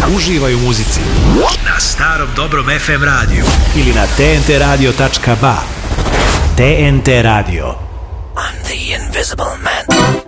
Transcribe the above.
Uživaj u muzici na starom dobrom FM radiju ili na tntradio.ba. TNT Radio. I'm the Invisible Man.